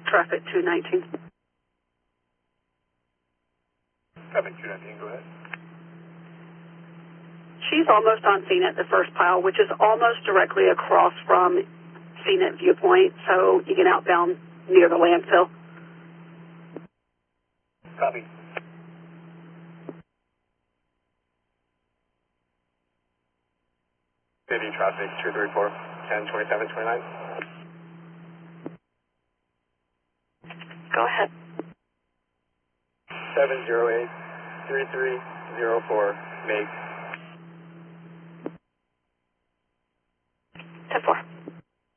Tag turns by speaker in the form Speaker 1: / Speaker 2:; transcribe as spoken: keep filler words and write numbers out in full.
Speaker 1: traffic two nineteen.
Speaker 2: Traffic two nineteen, go ahead.
Speaker 1: She's almost on C net, the first pile, which is almost directly across from C net viewpoint, so you can outbound near the landfill.
Speaker 2: Copy. City traffic two three four, ten twenty-seven twenty-nine.
Speaker 1: Go ahead.
Speaker 2: seven zero eight, three three zero four, make